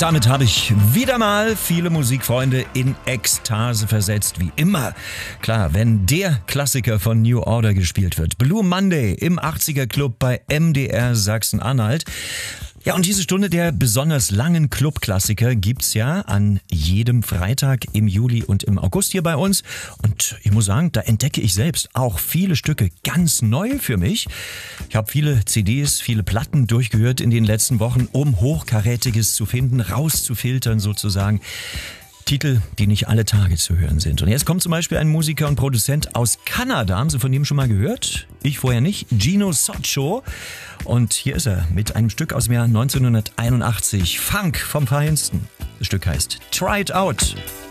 damit habe ich wieder mal viele Musikfreunde in Ekstase versetzt, wie immer. Klar, wenn der Klassiker von New Order gespielt wird. Blue Monday im 80er Club bei MDR Sachsen-Anhalt. Ja, und diese Stunde der besonders langen Clubklassiker gibt's ja an jedem Freitag im Juli und im August hier bei uns. Und ich muss sagen, da entdecke ich selbst auch viele Stücke ganz neu für mich. Ich habe viele CDs, viele Platten durchgehört in den letzten Wochen, um Hochkarätiges zu finden, rauszufiltern sozusagen. Titel, die nicht alle Tage zu hören sind. Und jetzt kommt zum Beispiel ein Musiker und Produzent aus Kanada. Haben Sie von ihm schon mal gehört? Ich vorher nicht. Gino Soccio. Und hier ist er mit einem Stück aus dem Jahr 1981. Funk vom Feinsten. Das Stück heißt Try It Out.